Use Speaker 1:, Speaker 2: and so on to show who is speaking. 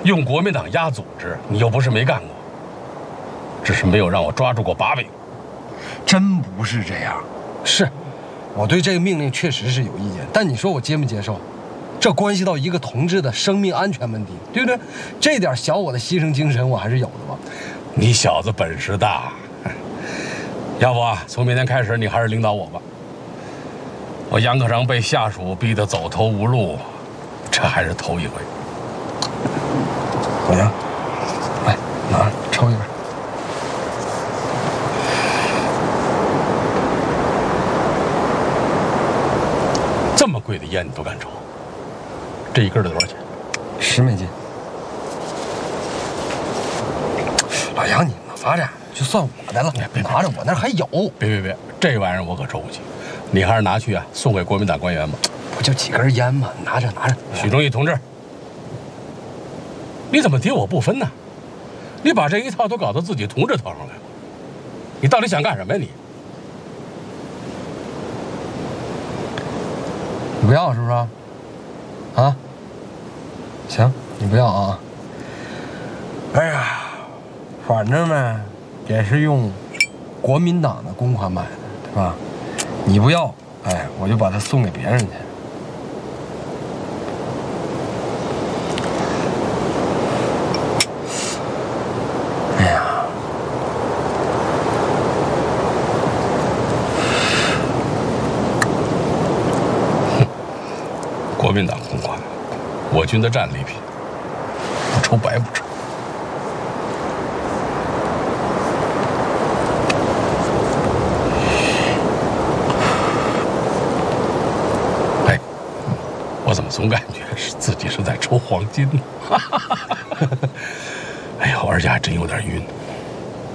Speaker 1: 用国民党压组织，你又不是没干过，只是没有让我抓住过把柄。
Speaker 2: 真不是这样。是，我对这个命令确实是有意见，但你说我接不接受？这关系到一个同志的生命安全问题，对不对？这点小我的牺牲精神我还是有的吧。
Speaker 1: 你小子本事大，要不啊，从明天开始你还是领导我吧。我杨科长被下属逼得走投无路，这还是头一回。
Speaker 2: 老杨，来拿着抽一根。
Speaker 1: 这么贵的烟你都敢抽？这一根得多少钱
Speaker 2: ？10美金。老杨，你拿着就算我的了，别拿着，我那还有。
Speaker 1: 别，这玩意儿我可抽不起。你还是拿去啊，送给国民党官员吧。
Speaker 2: 不就几根烟吗？拿着。
Speaker 1: 许忠义同志，你怎么敌我不分呢？你把这一套都搞到自己同志头上来了，你到底想干什么呀你？
Speaker 2: 你不要是不是？啊？行，你不要啊。哎呀，反正呢，也是用国民党的公款买的，对吧？你不要，哎，我就把它送给别人去。哎呀，
Speaker 1: 国民党公款，我军的战利品，不抽白不抽。哎，我怎么总感觉自己是在抽黄金呢？哎呦，而且还真有点晕。